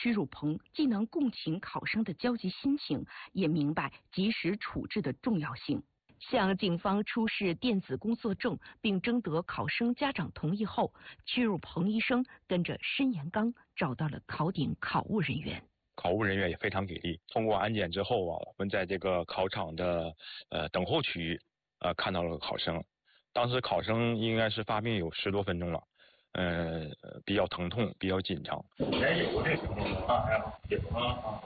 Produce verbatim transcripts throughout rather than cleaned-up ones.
屈汝鹏既能共情考生的焦急心情，也明白及时处置的重要性。向警方出示电子工作证，并征得考生家长同意后，屈汝鹏医生跟着申延刚找到了考点考务人员。 考务人员也非常给力。通过安检之后啊，我们在这个考场的呃等候区域呃看到了考生。当时考生应该是发病有十多分钟了，呃比较疼痛，比较紧张。 也有这情况啊，有啊啊。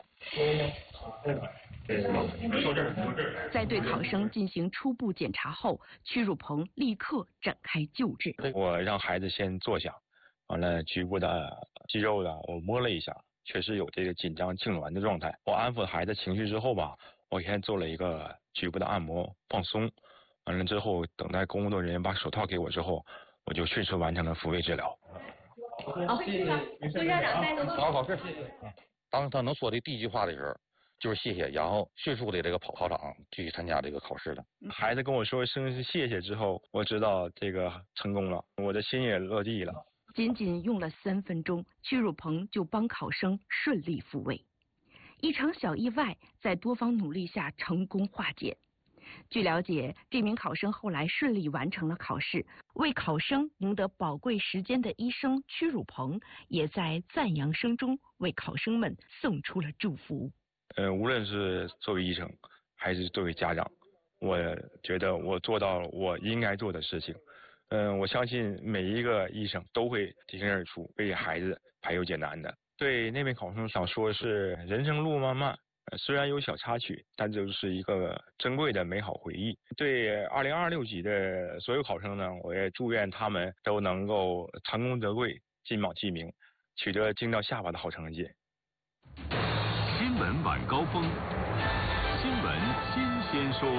在对考生进行初步检查后，屈汝鹏立刻展开救治。 我让孩子先坐下，完了局部的肌肉呢，我摸了一下，确实有这个紧张痉挛的状态。我安抚孩子情绪之后吧，我先做了一个局部的按摩放松。完了之后，等待工作人员把手套给我之后，我就迅速完成了复位治疗。 好，谢谢杜家长带动。 好，好事，谢谢。当他能说的第一句话的时候，就是谢谢，然后迅速的这个跑考场继续参加这个考试了。 孩子跟我说声谢谢之后，我知道这个成功了，我的心也落地了。 仅仅用了三分钟，屈汝鹏就帮考生顺利复位。一场小意外在多方努力下成功化解。据了解，这名考生后来顺利完成了考试，为考生赢得宝贵时间的医生屈汝鹏也在赞扬声中为考生们送出了祝福。 呃，无论是作为医生还是作为家长，我觉得我做到了我应该做的事情。嗯、呃，我相信每一个医生都会挺身而出，为孩子排忧解难的。对那名考生想说是，人生路漫漫。虽然有小插曲，但这就是一个珍贵的美好回忆。对二零二六级的所有考生呢，我也祝愿他们都能够成功得贵，金榜题名，取得惊掉下巴的好成绩。 新闻晚高峰，新闻新鲜说。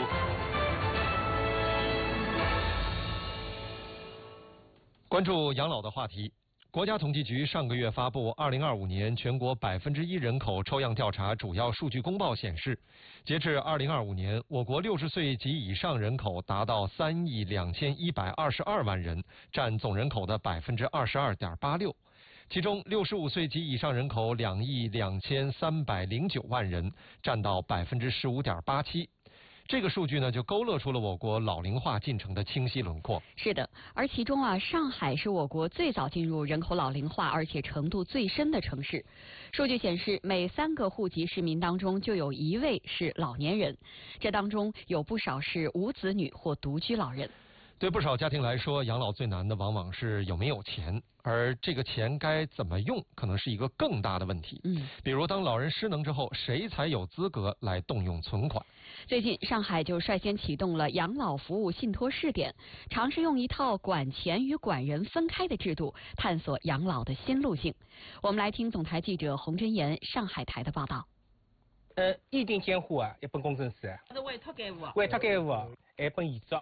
关注养老的话题。国家统计局上个月发布二零二五年全国百分之一人口抽样调查主要数据公报显示，截至二零二五年，我国六十岁及以上人口达到三亿两千一百二十二万人，占总人口的百分之二十二点八六。其中，六十五岁及以上人口两亿两千三百零九万人，占到百分之十五点八七。这个数据呢，就勾勒出了我国老龄化进程的清晰轮廓。 是的，而其中啊，上海是我国最早进入人口老龄化，而且程度最深的城市。数据显示，每三个户籍市民当中就有一位是老年人，这当中有不少是无子女或独居老人。 对不少家庭来说，养老最难的往往是有没有钱，而这个钱该怎么用，可能是一个更大的问题。 嗯， 比如当老人失能之后，谁才有资格来动用存款？ 最近，上海就率先启动了养老服务信托试点，尝试用一套管钱与管人分开的制度，探索养老的新路径。我们来听总台记者洪真言上海台的报道。 呃，意定监护啊，一本工程师， 是委托监护， 委托监护，一本遗嘱。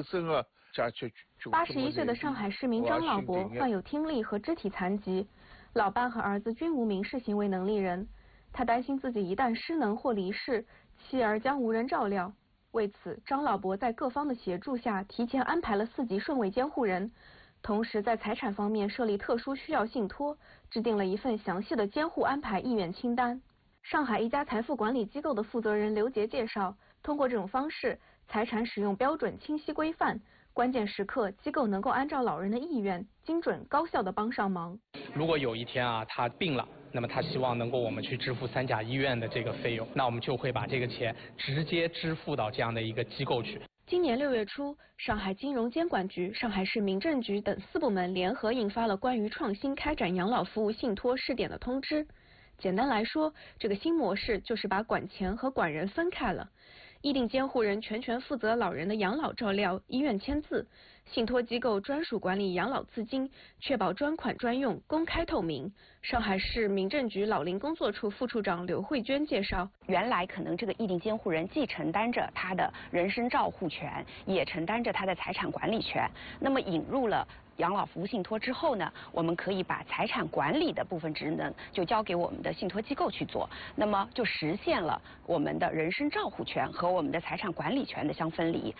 八十一岁的上海市民张老伯患有听力和肢体残疾，老伴和儿子均无民事行为能力人。他担心自己一旦失能或离世，妻儿将无人照料。为此，张老伯在各方的协助下，提前安排了四级顺位监护人，同时在财产方面设立特殊需要信托，制定了一份详细的监护安排意愿清单。上海一家财富管理机构的负责人刘杰介绍，通过这种方式，财产使用标准清晰规范，关键时刻机构能够按照老人的意愿，精准高效地帮上忙。 如果有一天啊，他病了，那么他希望能够我们去支付三甲医院的这个费用，那我们就会把这个钱直接支付到这样的一个机构去。 今年六月初，上海金融监管局、上海市民政局等四部门联合印发了关于创新开展养老服务信托试点的通知。简单来说，这个新模式就是把管钱和管人分开了。意定监护人全权负责老人的养老照料、医院签字，信托机构专属管理养老资金，确保专款专用、公开透明。上海市民政局老龄工作处副处长刘慧娟介绍， 原来可能这个意定监护人既承担着他的人身照护权，也承担着他的财产管理权。那么引入了养老服务信托之后呢，我们可以把财产管理的部分职能就交给我们的信托机构去做，那么就实现了我们的人身照护权和我们的财产管理权的相分离。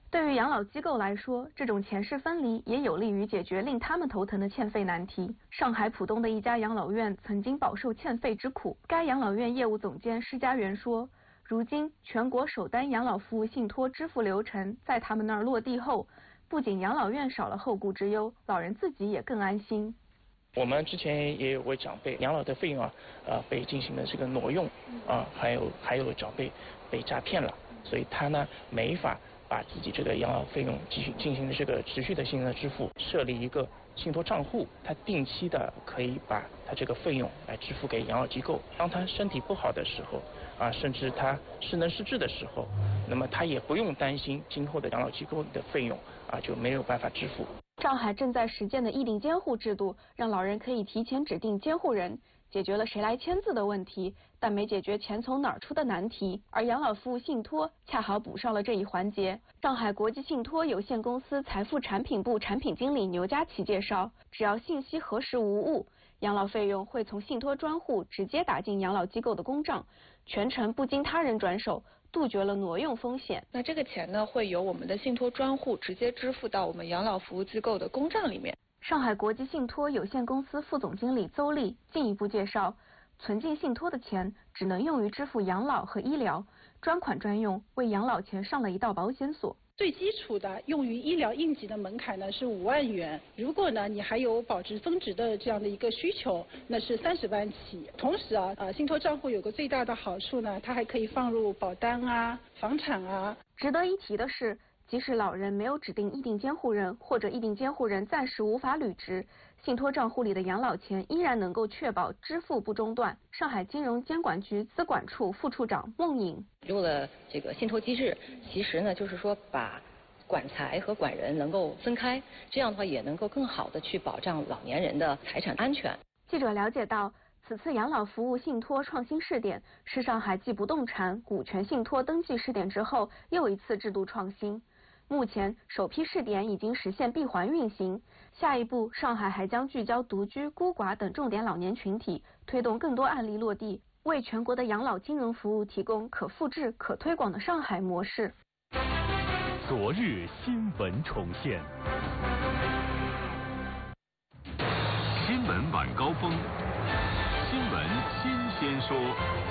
对于养老机构来说，这种钱势分离也有利于解决令他们头疼的欠费难题。上海浦东的一家养老院曾经饱受欠费之苦。该养老院业务总监施家元说，如今全国首单养老服务信托支付流程在他们那儿落地后，不仅养老院少了后顾之忧，老人自己也更安心。 我们之前也有位长辈养老的费用啊，呃被进行了这个挪用啊，还有还有长辈被诈骗了，所以他呢没法把自己这个养老费用继续进行的这个持续的性的支付，设立一个信托账户，他定期的可以把他这个费用来支付给养老机构。当他身体不好的时候啊，甚至他失能失智的时候，那么他也不用担心今后的养老机构的费用啊就没有办法支付。 上海正在实践的议定监护制度，让老人可以提前指定监护人，解决了谁来签字的问题，但没解决钱从哪儿出的难题。而养老服务信托恰好补上了这一环节。上海国际信托有限公司财富产品部产品经理牛佳琪介绍，只要信息核实无误，养老费用会从信托专户直接打进养老机构的公账，全程不经他人转手，杜绝了挪用风险。 那这个钱呢，会由我们的信托专户直接支付到我们养老服务机构的公账里面。 上海国际信托有限公司副总经理邹丽进一步介绍，存进信托的钱只能用于支付养老和医疗，专款专用，为养老钱上了一道保险锁。 最基础的用于医疗应急的门槛呢是五万元，如果呢你还有保值增值的这样的一个需求，那是三十万起。同时啊，呃信托账户有个最大的好处呢，它还可以放入保单啊、房产啊。 值得一提的是，即使老人没有指定议定监护人，或者议定监护人暂时无法履职，信托账户里的养老钱依然能够确保支付不中断。上海金融监管局资管处副处长孟颖用了这个信托机制，其实呢就是说把管财和管人能够分开，这样的话也能够更好的去保障老年人的财产安全。 记者了解到，此次养老服务信托创新试点是上海继不动产、股权信托登记试点之后又一次制度创新。目前首批试点已经实现闭环运行，下一步上海还将聚焦独居、孤寡等重点老年群体，推动更多案例落地，为全国的养老金融服务提供可复制、可推广的上海模式。 昨日新闻重现，新闻晚高峰，新闻新鲜说。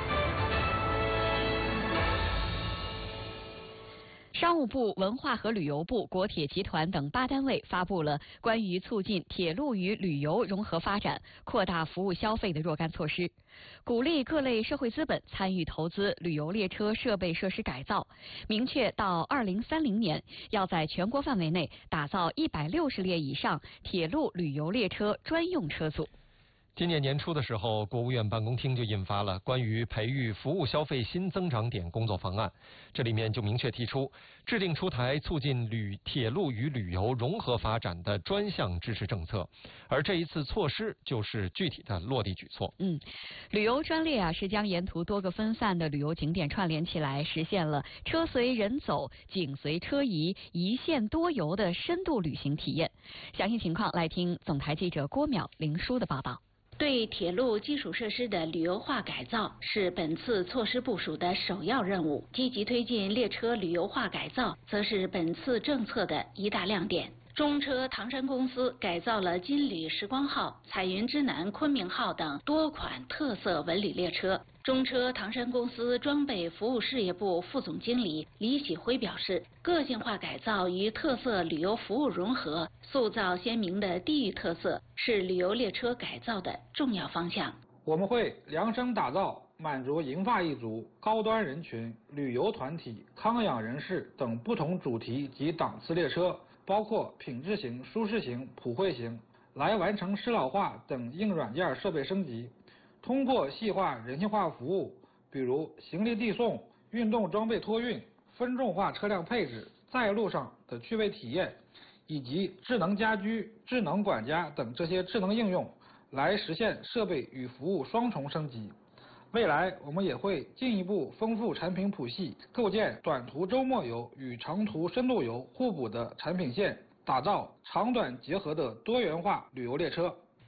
商务部、文化和旅游部、国铁集团等八单位发布了关于促进铁路与旅游融合发展、扩大服务消费的若干措施，鼓励各类社会资本参与投资旅游列车设备设施改造，明确到二零三零年要在全国范围内打造一百六十列以上铁路旅游列车专用车组。 今年年初的时候，国务院办公厅就印发了关于培育服务消费新增长点工作方案，这里面就明确提出制定出台促进旅铁路与旅游融合发展的专项支持政策，而这一次措施就是具体的落地举措。 嗯，旅游专列啊是将沿途多个分散的旅游景点串联起来，实现了车随人走、景随车移、一线多游的深度旅行体验。详细情况来听总台记者郭淼、林舒的报道。 对铁路基础设施的旅游化改造是本次措施部署的首要任务，积极推进列车旅游化改造，则是本次政策的一大亮点。中车唐山公司改造了金旅时光号、彩云之南昆明号等多款特色文旅列车。中车唐山公司装备服务事业部副总经理李喜辉表示，个性化改造与特色旅游服务融合，塑造鲜明的地域特色，是旅游列车改造的重要方向。 我们会量身打造满足银发一族、高端人群、旅游团体、康养人士等不同主题及档次列车，包括品质型、舒适型、普惠型，来完成适老化等硬软件设备升级。通过细化人性化服务，比如行李递送、运动装备托运、分众化车辆配置、在路上的趣味体验，以及智能家居、智能管家等这些智能应用，来实现设备与服务双重升级。未来我们也会进一步丰富产品谱系，构建短途周末游与长途深度游互补的产品线，打造长短结合的多元化旅游列车。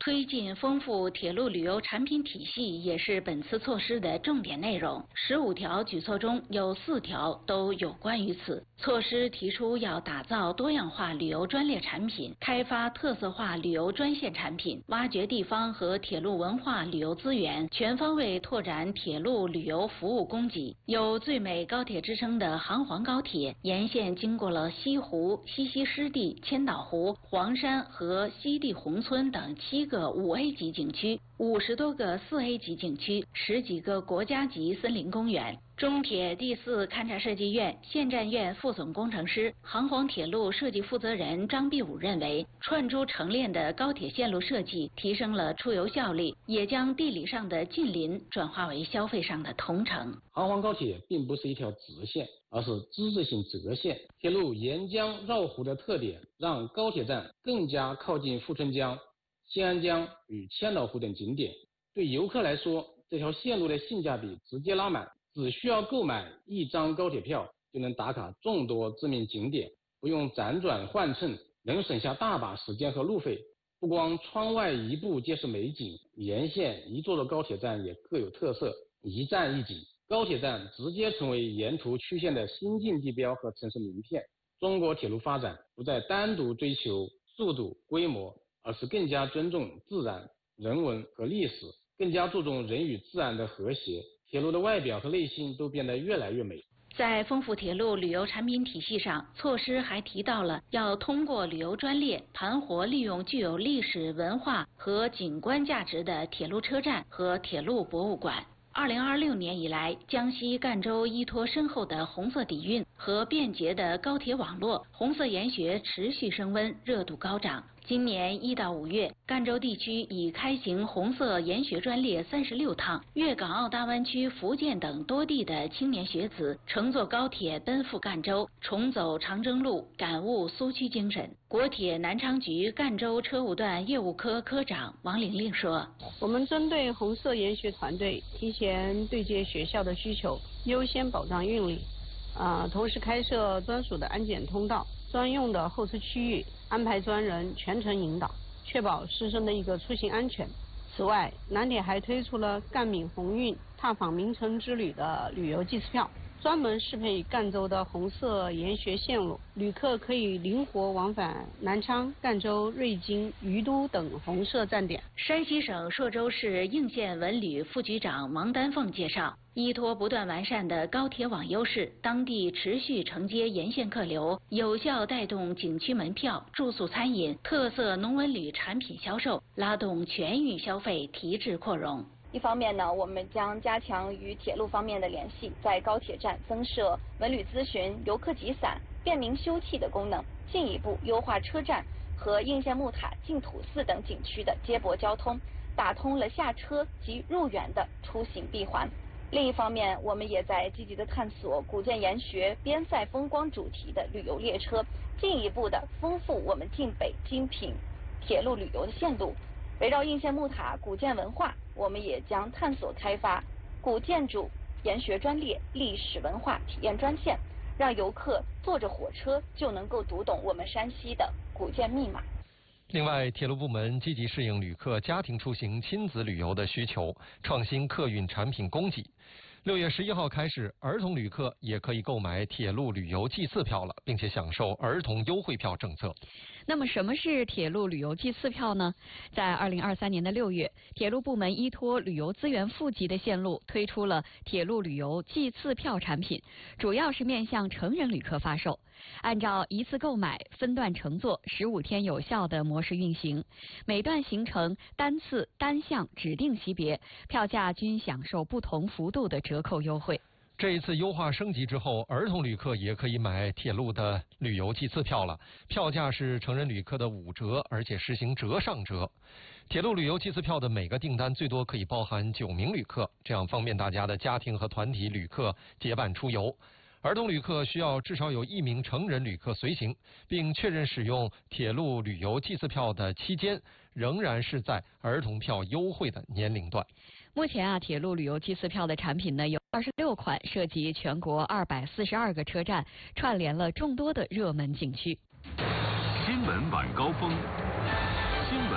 推进丰富铁路旅游产品体系也是本次措施的重点内容。十五条举措中有四条都有关于此。措施提出要打造多样化旅游专列产品，开发特色化旅游专线产品，挖掘地方和铁路文化旅游资源，全方位拓展铁路旅游服务供给。有最美高铁之称的杭黄高铁，沿线经过了西湖、西溪湿地、千岛湖、黄山和西递宏村等七个五 A 级景区，五十多个四 A 级景区，十几个国家级森林公园。中铁第四勘察设计院现站院副总工程师、杭黄铁路设计负责人张必武认为，串珠成链的高铁线路设计提升了出游效率，也将地理上的近邻转化为消费上的同城。 杭黄高铁并不是一条直线，而是之字形折线。铁路沿江绕湖的特点，让高铁站更加靠近富春江、新安江与千岛湖等景点。对游客来说，这条线路的性价比直接拉满，只需要购买一张高铁票就能打卡众多知名景点，不用辗转换乘，能省下大把时间和路费。不光窗外一步皆是美景，沿线一座座高铁站也各有特色，一站一景。高铁站直接成为沿途曲线的新晋地标和城市名片。中国铁路发展不再单独追求速度、规模，而是更加尊重自然、人文和历史，更加注重人与自然的和谐。铁路的外表和内心都变得越来越美。 在丰富铁路旅游产品体系上，措施还提到了要通过旅游专列盘活利用具有历史文化和景观价值的铁路车站和铁路博物馆。二零二六年以来，江西赣州依托深厚的红色底蕴和便捷的高铁网络，红色研学持续升温，热度高涨。今年一到五月，赣州地区已开行红色研学专列三十六趟，粤港澳大湾区、福建等多地的青年学子乘坐高铁奔赴赣州，重走长征路，感悟苏区精神。国铁南昌局赣州车务段业务科科长王玲玲说：“ 我们针对红色研学团队，提前对接学校的需求，优先保障运力，啊、呃，同时开设专属的安检通道、专用的候车区域，安排专人全程引导，确保师生的一个出行安全。此外，南铁还推出了赣闽红运踏访名城之旅的旅游季次票，专门适配赣州的红色研学线路，旅客可以灵活往返南昌、赣州、瑞金、于都等红色站点。” 山西省朔州市应县文旅副局长王丹凤介绍，依托不断完善的高铁网优势，当地持续承接沿线客流，有效带动景区门票、住宿餐饮、特色农文旅产品销售，拉动全域消费提质扩容。 一方面呢，我们将加强与铁路方面的联系，在高铁站增设文旅咨询、游客集散、便民休憩的功能，进一步优化车站和应县木塔、净土寺等景区的接驳交通，打通了下车及入园的出行闭环。另一方面，我们也在积极的探索古建研学、边塞风光主题的旅游列车，进一步的丰富我们晋北精品铁路旅游的线路。围绕应县木塔古建文化，我们也将探索开发古建筑研学专列、历史文化体验专线，让游客坐着火车就能够读懂我们山西的古建密码。 另外，铁路部门积极适应旅客家庭出行、亲子旅游的需求，创新客运产品供给。六月十一号开始，儿童旅客也可以购买铁路旅游季次票了，并且享受儿童优惠票政策。 那么什么是铁路旅游季次票呢？在二零二三年的六月，铁路部门依托旅游资源富集的线路，推出了铁路旅游季次票产品，主要是面向成人旅客发售。按照一次购买、分段乘坐、十五天有效的模式运行，每段行程单次单项指定级别，票价均享受不同幅度的折扣优惠。 这一次优化升级之后，儿童旅客也可以买铁路的旅游季次票了，票价是成人旅客的五折，而且实行折上折。铁路旅游季次票的每个订单最多可以包含九名旅客，这样方便大家的家庭和团体旅客结伴出游。儿童旅客需要至少有一名成人旅客随行，并确认使用铁路旅游季次票的期间仍然是在儿童票优惠的年龄段。 目前啊，铁路旅游季次票的产品呢有二十六款，涉及全国二百四十二个车站，串联了众多的热门景区。 新闻晚高峰，新闻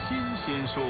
新鲜说。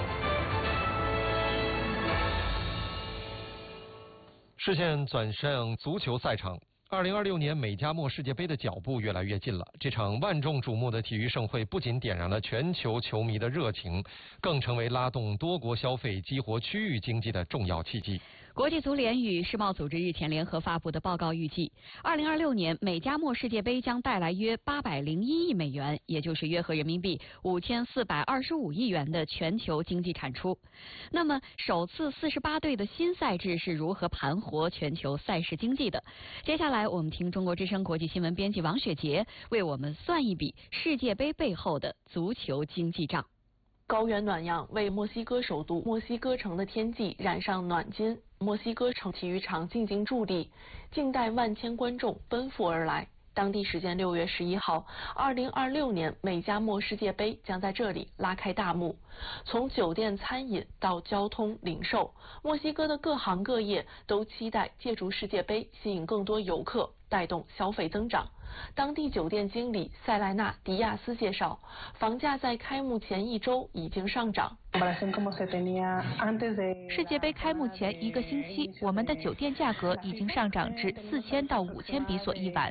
视线转向足球赛场。二零二六年美加墨世界杯的脚步越来越近了。这场万众瞩目的体育盛会不仅点燃了全球球迷的热情，更成为拉动多国消费、激活区域经济的重要契机。 国际足联与世贸组织日前联合发布的报告预计，二零二六年美加墨世界杯将带来约八百零一亿美元，也就是约合人民币五千四百二十五亿元的全球经济产出。那么，首次四十八队的新赛制是如何盘活全球赛事经济的？接下来，我们听中国之声国际新闻编辑王雪杰为我们算一笔世界杯背后的足球经济账。 高原暖阳为墨西哥首都墨西哥城的天际染上暖金，墨西哥城体育场静静伫立，静待万千观众奔赴而来。当地时间六月十一号，二零二六年美加墨世界杯将在这里拉开大幕。从酒店、餐饮到交通、零售，墨西哥的各行各业都期待借助世界杯吸引更多游客，带动消费增长。当地酒店经理塞莱纳·迪亚斯介绍，房价在开幕前一周已经上涨。 世界杯开幕前一个星期，我们的酒店价格已经上涨至四千到五千比索一晚。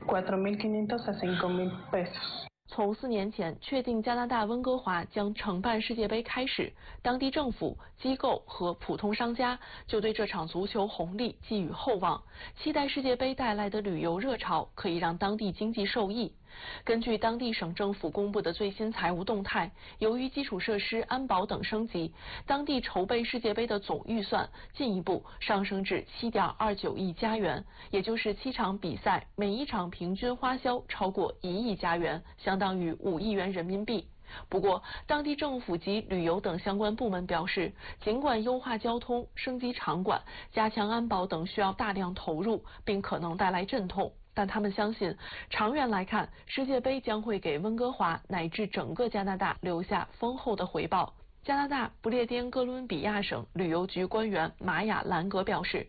从四年前确定加拿大温哥华将承办世界杯开始，当地政府、机构和普通商家就对这场足球红利寄予厚望，期待世界杯带来的旅游热潮可以让当地经济受益。根据当地省政府公布的最新财务动态，由于基础设施、安保等升级，当地筹备世界杯的总预算进一步上升至七点二九亿加元，也就是七场比赛每一场平均花销超过一亿加元，相当于五亿元人民币。不过，当地政府及旅游等相关部门表示，尽管优化交通、升级场馆、加强安保等需要大量投入，并可能带来阵痛，但他们相信，长远来看，世界杯将会给温哥华乃至整个加拿大留下丰厚的回报。加拿大不列颠哥伦比亚省旅游局官员玛雅·兰格表示，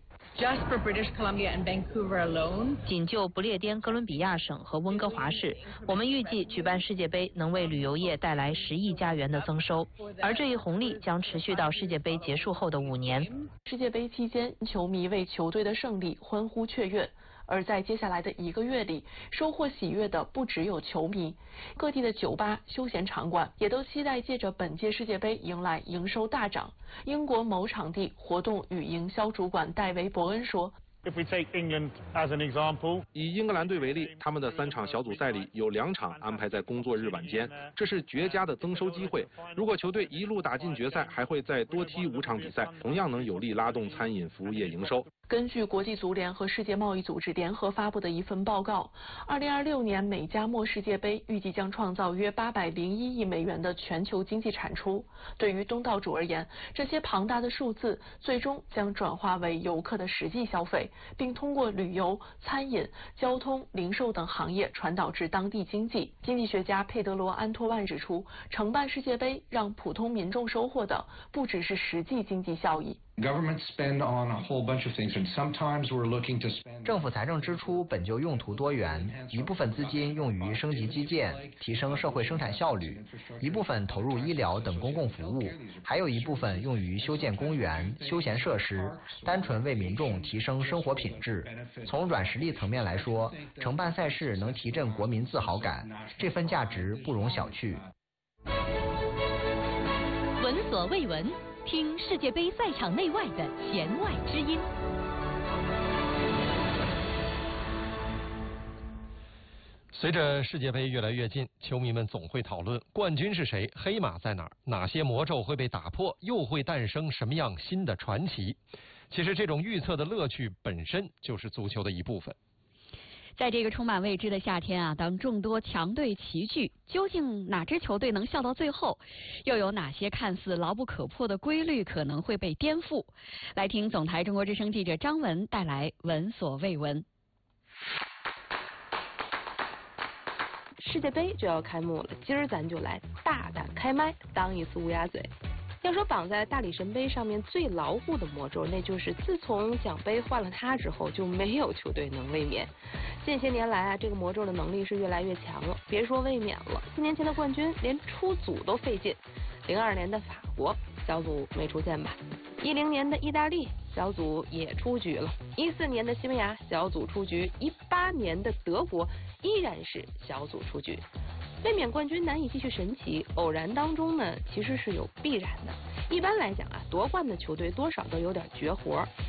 仅就不列颠哥伦比亚省和温哥华市，我们预计举办世界杯能为旅游业带来十亿加元的增收，而这一红利将持续到世界杯结束后的五年。 世界杯期间，球迷为球队的胜利欢呼雀跃。而在接下来的一个月里，收获喜悦的不只有球迷，各地的酒吧、休闲场馆也都期待借着本届世界杯迎来营收大涨。英国某场地活动与营销主管戴维·伯恩说， 以英格兰队为例，他们的三场小组赛里有两场安排在工作日晚间，这是绝佳的增收机会。如果球队一路打进决赛，还会再多踢五场比赛，同样能有力拉动餐饮服务业营收。 根据国际足联和世界贸易组织联合发布的一份报告，二零二六年美加墨世界杯预计将创造约八百零一亿美元的全球经济产出。对于东道主而言，这些庞大的数字最终将转化为游客的实际消费，并通过旅游、餐饮、交通、零售等行业传导至当地经济。经济学家佩德罗·安托万指出，承办世界杯让普通民众收获的不只是实际经济效益。 政府财政支出本就用途多元，一部分资金用于升级基建，提升社会生产效率，一部分投入医疗等公共服务，还有一部分用于修建公园、休闲设施，单纯为民众提升生活品质。从软实力层面来说，承办赛事能提振国民自豪感，这份价值不容小觑。 闻所未闻，听世界杯赛场内外的弦外之音。 随着世界杯越来越近，球迷们总会讨论冠军是谁，黑马在哪儿，哪些魔咒会被打破，又会诞生什么样新的传奇。其实这种预测的乐趣本身就是足球的一部分。 在这个充满未知的夏天啊，当众多强队齐聚，究竟哪支球队能笑到最后？又有哪些看似牢不可破的规律可能会被颠覆？来听总台中国之声记者张文带来闻所未闻。 世界杯就要开幕了，今儿咱就来大胆开麦，当一次乌鸦嘴。要说绑在大力神杯上面最牢固的魔咒，那就是自从奖杯换了它之后，就没有球队能卫冕。近些年来啊，这个魔咒的能力是越来越强了。别说卫冕了，四年前的冠军连出组都费劲。 零二年的法国小组没出现吧？一零年的意大利小组也出局了，一四年的西班牙小组出局，一八年的德国依然是小组出局。卫冕冠军难以继续神奇，偶然当中呢其实是有必然的。一般来讲啊，夺冠的球队多少都有点绝活，